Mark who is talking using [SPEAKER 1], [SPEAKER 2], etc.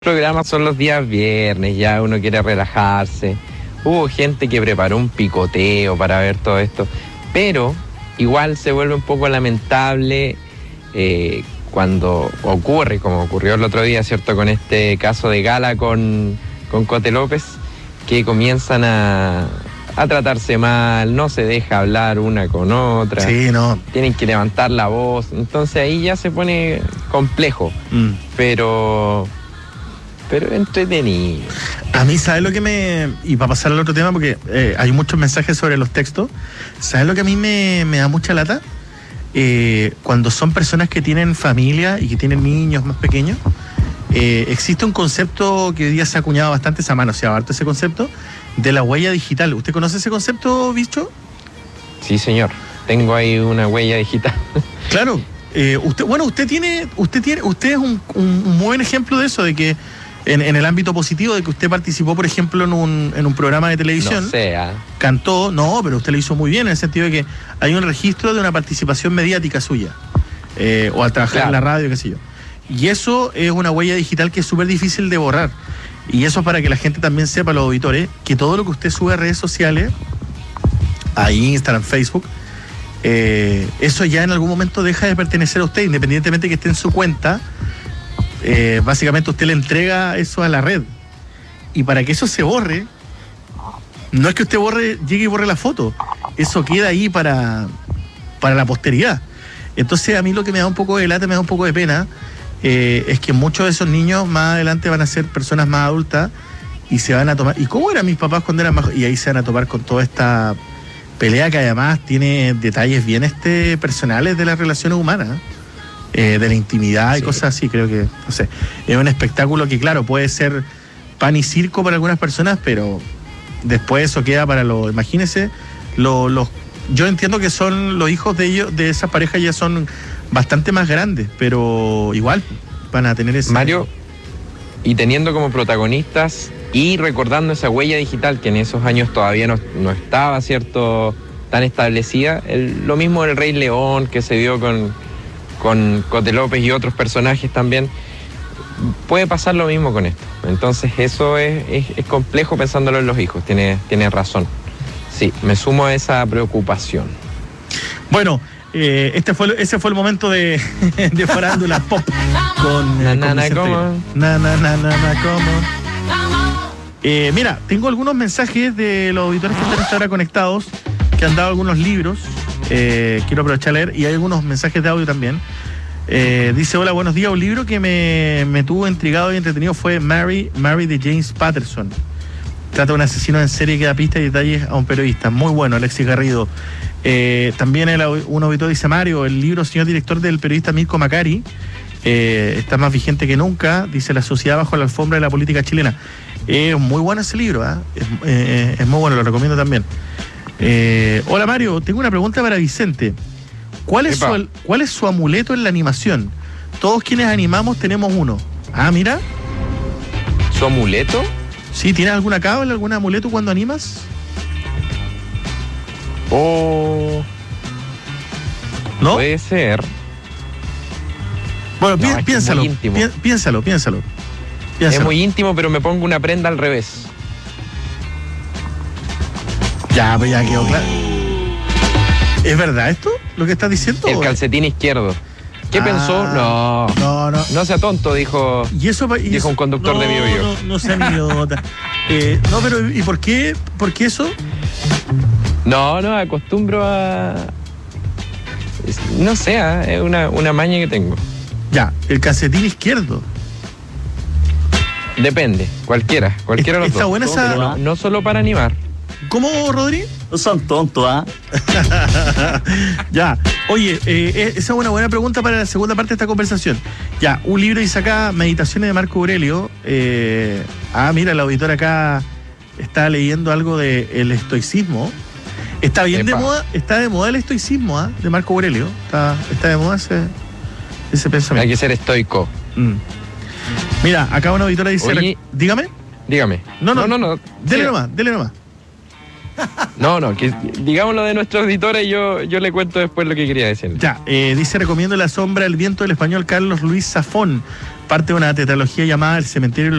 [SPEAKER 1] Programas son los días viernes, ya uno quiere relajarse. Hubo gente que preparó un picoteo para ver todo esto, pero igual se vuelve un poco lamentable cuando ocurre, como ocurrió el otro día, ¿cierto? Con este caso de Gala con Cote López, que comienzan a tratarse mal, no se deja hablar una con otra.
[SPEAKER 2] Sí, no.
[SPEAKER 1] Tienen que levantar la voz, entonces ahí ya se pone complejo, pero entretenido.
[SPEAKER 2] A mí, ¿sabes lo que me...? Y para pasar al otro tema, porque hay muchos mensajes sobre los textos, ¿sabes lo que a mí me da mucha lata? Cuando son personas que tienen familia y que tienen niños más pequeños, existe un concepto que hoy día se ha acuñado bastante, se ha manoseado harto ese concepto, de la huella digital. ¿Usted conoce ese concepto, bicho?
[SPEAKER 1] Sí, señor. Tengo ahí una huella digital.
[SPEAKER 2] Claro. Usted es un muy buen ejemplo de eso, de que en el ámbito positivo, de que usted participó, por ejemplo, en un programa de televisión.
[SPEAKER 1] No sea.
[SPEAKER 2] Cantó, no, pero usted lo hizo muy bien, en el sentido de que hay un registro de una participación mediática suya, o al trabajar en la radio, qué sé yo. Y eso es una huella digital que es súper difícil de borrar. Y eso es para que la gente también sepa, los auditores, que todo lo que usted sube a redes sociales, a Instagram, Facebook, eso ya en algún momento deja de pertenecer a usted, independientemente de que esté en su cuenta. Básicamente usted le entrega eso a la red, y para que eso se borre, no es que usted llegue y borre la foto, eso queda ahí para la posteridad. Entonces a mí lo que me da un poco de lata, me da un poco de pena, es que muchos de esos niños más adelante van a ser personas más adultas y se van a tomar, ¿y cómo eran mis papás cuando eran más? Y ahí se van a topar con toda esta pelea que además tiene detalles bien personales de las relaciones humanas, de la intimidad y cosas así. Creo que, no sé, es un espectáculo que, claro, puede ser pan y circo para algunas personas, pero después eso queda para imagínense, yo entiendo que son los hijos de ellos, de esa pareja, ya son bastante más grandes, pero igual van a tener ese...
[SPEAKER 1] Mario, y teniendo como protagonistas y recordando esa huella digital que en esos años todavía no estaba, ¿cierto?, tan establecida, lo mismo del Rey León que se dio con Cote López y otros personajes también, puede pasar lo mismo con esto. Entonces eso es complejo pensándolo en los hijos, tiene razón. Sí, me sumo a esa preocupación.
[SPEAKER 2] Bueno, ese fue el momento de farándula pop con mira, tengo algunos mensajes de los auditores que están hasta ahora conectados, que han dado algunos libros. Quiero aprovechar a leer, y hay algunos mensajes de audio también. Dice: hola, buenos días. Un libro que me tuvo intrigado y entretenido fue Mary de James Patterson. Trata de un asesino en serie que da pistas y detalles a un periodista. Muy bueno, Alexis Garrido. También un auditor dice: Mario, el libro Señor Director, del periodista Mirko Macari, está más vigente que nunca. Dice: La sociedad bajo la alfombra de la política chilena. Es muy bueno ese libro, es muy bueno, lo recomiendo también. Hola, Mario, tengo una pregunta para Vicente. ¿Cuál es su amuleto en la animación? Todos quienes animamos tenemos uno. Ah, mira.
[SPEAKER 1] ¿Su amuleto?
[SPEAKER 2] Sí, ¿tienes alguna cábala, algún amuleto cuando animas? ¿No?
[SPEAKER 1] Puede ser.
[SPEAKER 2] Bueno,
[SPEAKER 1] No,
[SPEAKER 2] piénsalo. Piénsalo.
[SPEAKER 1] Es muy íntimo, pero me pongo una prenda al revés.
[SPEAKER 2] Ya, pues ya quedó claro. ¿Es verdad esto, lo que estás diciendo?
[SPEAKER 1] El calcetín izquierdo. ¿Qué pensó? No sea tonto, dijo un conductor de Bio.
[SPEAKER 2] No sea ni idiota. No, pero ¿y por qué? ¿Por qué eso?
[SPEAKER 1] No, acostumbro a... No sé, es una maña que tengo.
[SPEAKER 2] Ya, el calcetín izquierdo.
[SPEAKER 1] Depende, cualquiera de los dos.
[SPEAKER 2] Está buena esa...
[SPEAKER 1] No solo para animar.
[SPEAKER 2] ¿Cómo, Rodri?
[SPEAKER 3] No son tontos,
[SPEAKER 2] Ya. Oye, esa es una buena pregunta para la segunda parte de esta conversación. Ya, un libro dice acá, Meditaciones de Marco Aurelio. Mira, el auditor acá está leyendo algo de el estoicismo. Está bien de moda, está de moda el estoicismo, de Marco Aurelio. Está de moda ese pensamiento.
[SPEAKER 1] Hay que ser estoico.
[SPEAKER 2] Mira, acá una auditora dice...
[SPEAKER 1] Oye,
[SPEAKER 2] dígame.
[SPEAKER 1] No.
[SPEAKER 2] Dele nomás.
[SPEAKER 1] Que digamos lo de nuestros auditores, yo le cuento después lo que quería decir.
[SPEAKER 2] Ya, dice: recomiendo La sombra del viento del español Carlos Luis Zafón. parte de una tetralogía llamada El cementerio